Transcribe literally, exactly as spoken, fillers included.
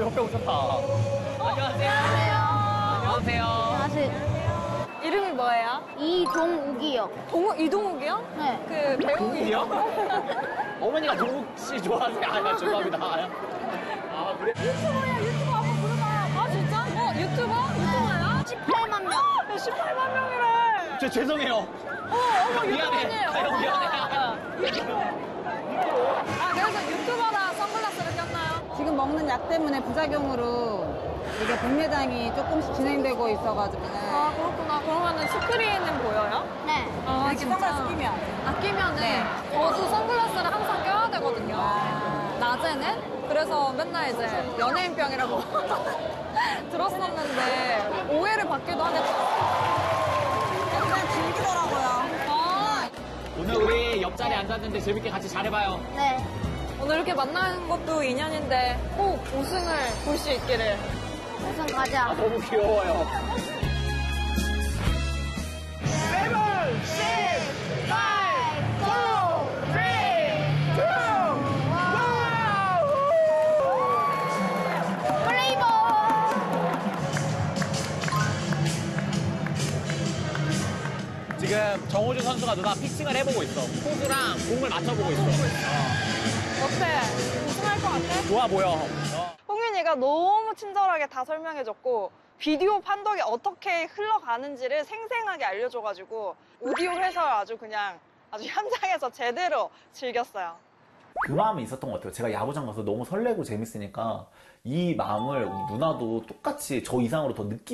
옆에 오셨다. 안녕하세요. 안녕하세요. 안녕하세요. 이름이 뭐예요? 이동욱이요. 동욱, 이동욱이요? 네. 그 배우. 동욱이요? 어머니가 동욱 씨 좋아하세요? 아, 죄송합니다. 아, 그래? 유튜버야, 유튜버 한번 불러봐요. 아, 진짜? 어, 유튜버? 유튜버야? 십팔만 명. 야, 십팔만 명이래. 저 죄송해요. 어, 어머, 미안해. 유튜버님. 아유, 어머. 미안해. 아, 그래서 유튜버라 선글라스를 꼈나요? 지금 먹는 약 때문에 부작용으로 이게 백내장이 조금씩 진행되고 있어가지고. 아, 그렇구나. 그러면은 스크린은 보여요? 네. 아, 이렇게 선글라스 끼면. 아, 끼면은 저도 선글라스를 항상 껴야 되거든요. 낮에는. 그래서 맨날 이제 연예인병이라고 들었었는데 오해를 받기도 하네. 그냥 즐기더라고요. 아, 오늘 우리 옆자리에 앉았는데 재밌게 같이 잘해봐요. 네. 오늘 이렇게 만나는 것도 인연인데 꼭 우승을 볼 수 있기를. 우선 가자. 아, 너무 귀여워요. 플레이볼. 지금 정호준 선수가 누나 피칭을 해보고 있어. 포수랑 공을 맞춰보고 있어. 어때? 우승할 것 같아? 좋아 보여. 어. 홍윤이가 너무 친절하게 다 설명해줬고 비디오 판독이 어떻게 흘러가는지를 생생하게 알려줘가지고 오디오 해설 아주 그냥 아주 현장에서 제대로 즐겼어요. 그 마음이 있었던 것 같아요. 제가 야구장 가서 너무 설레고 재밌으니까 이 마음을 우리 누나도 똑같이 저 이상으로 더 느끼고